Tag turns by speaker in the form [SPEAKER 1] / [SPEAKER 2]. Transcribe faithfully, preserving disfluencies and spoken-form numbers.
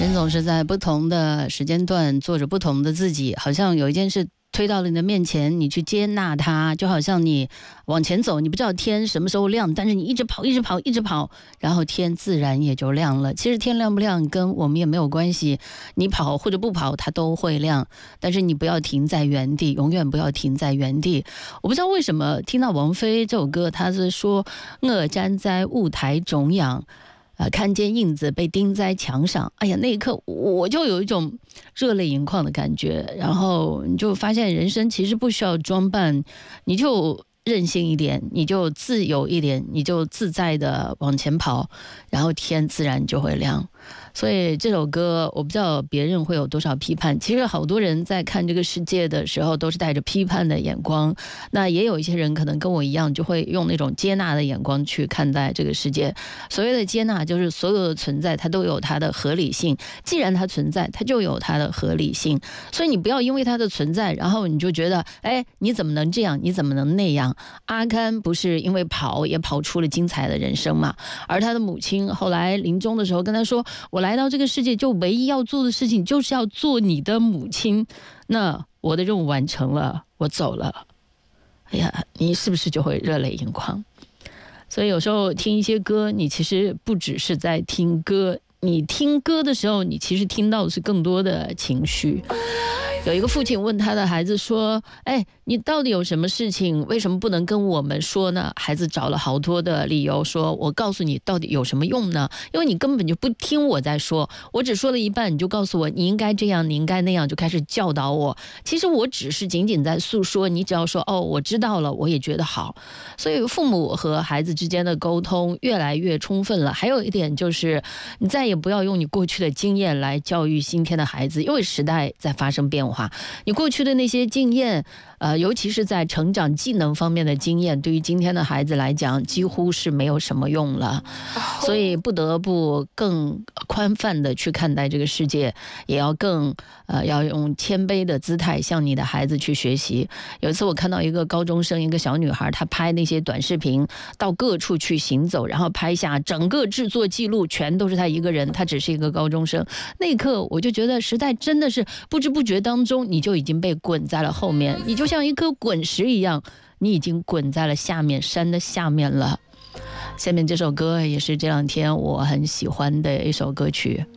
[SPEAKER 1] 人总是在不同的时间段做着不同的自己，好像有一件事推到了你的面前，你去接纳它，就好像你往前走，你不知道天什么时候亮，但是你一直跑一直跑一直跑，然后天自然也就亮了。其实天亮不亮跟我们也没有关系，你跑或者不跑它都会亮，但是你不要停在原地，永远不要停在原地。我不知道为什么听到王菲这首歌，她是说我站在舞台中央，呃，看见影子被钉在墙上，哎呀，那一刻我就有一种热泪盈眶的感觉。然后你就发现人生其实不需要装扮，你就任性一点，你就自由一点，你就自在的往前跑，然后天自然就会亮。所以这首歌我不知道别人会有多少批判，其实好多人在看这个世界的时候都是带着批判的眼光，那也有一些人可能跟我一样，就会用那种接纳的眼光去看待这个世界。所谓的接纳就是所有的存在它都有它的合理性，既然它存在它就有它的合理性，所以你不要因为它的存在然后你就觉得哎，你怎么能这样，你怎么能那样。阿甘不是因为跑也跑出了精彩的人生嘛，而他的母亲后来临终的时候跟他说，我来到这个世界就唯一要做的事情就是要做你的母亲，那我的任务完成了，我走了。哎呀，你是不是就会热泪盈眶？所以有时候听一些歌，你其实不只是在听歌，你听歌的时候你其实听到的是更多的情绪。有一个父亲问他的孩子说，哎，你到底有什么事情为什么不能跟我们说呢？孩子找了好多的理由，说我告诉你到底有什么用呢？因为你根本就不听我在说，我只说了一半你就告诉我你应该这样你应该那样，就开始教导我。其实我只是仅仅在诉说，你只要说哦我知道了，我也觉得好。所以父母和孩子之间的沟通越来越充分了。还有一点就是你再也不要用你过去的经验来教育今天的孩子，因为时代在发生变化，你过去的那些经验呃，尤其是在成长技能方面的经验，对于今天的孩子来讲几乎是没有什么用了。所以不得不更宽泛的去看待这个世界，也要更呃要用谦卑的姿态向你的孩子去学习。有一次我看到一个高中生，一个小女孩，她拍那些短视频到各处去行走，然后拍下整个制作记录全都是她一个人，她只是一个高中生。那一刻我就觉得时代真的是不知不觉当中你就已经被滚在了后面，你就像一颗滚石一样，你已经滚在了下面，山的下面了。下面这首歌也是这两天我很喜欢的一首歌曲。